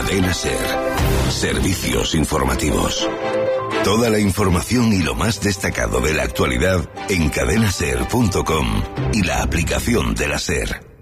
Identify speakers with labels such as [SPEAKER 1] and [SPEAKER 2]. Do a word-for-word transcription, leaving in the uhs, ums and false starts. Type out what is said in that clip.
[SPEAKER 1] Cadena Ser. Servicios informativos. Toda la información y lo más destacado de la actualidad en cadena ser punto com y la aplicación de la Ser.